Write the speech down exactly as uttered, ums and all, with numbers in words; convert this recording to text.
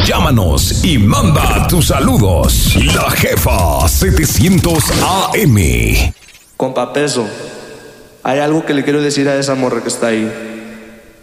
Llámanos y manda tus saludos. La Jefa setecientos A M. Compa Peso, hay algo que le quiero decir a esa morra que está ahí.